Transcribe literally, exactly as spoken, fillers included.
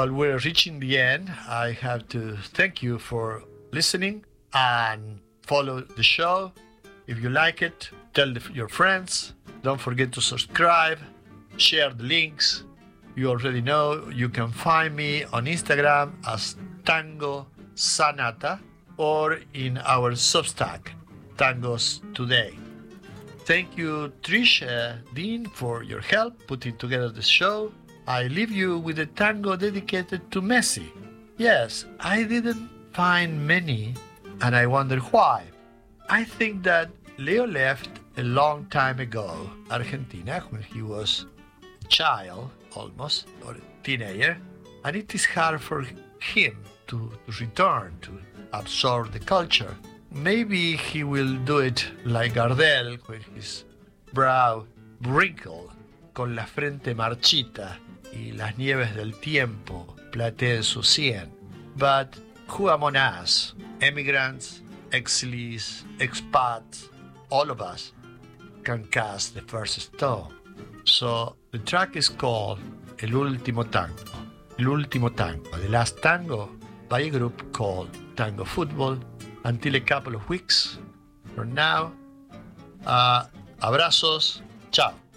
Well, we're reaching the end. I have to thank you for listening and follow the show. If you like it, tell the, your friends. Don't forget to subscribe, share the links. You already know you can find me on Instagram as Tango Sanata or in our Substack, Tangos Today. Thank you, Trish uh, Dean, for your help putting together the show. I leave you with a tango dedicated to Messi. Yes, I didn't find many, and I wonder why. I think that Leo left a long time ago, Argentina, when he was a child, almost, or a teenager, and it is hard for him to, to return, to absorb the culture. Maybe he will do it like Gardel, with his brow wrinkled, con la frente marchita, y las nieves del tiempo plateen su sien. But who among us, emigrants, exiles, expats, all of us, can cast the first stone? So the track is called El Último Tango, El Último Tango, The Last Tango, by a group called Tango Football. Until a couple of weeks from now, uh, abrazos, chao.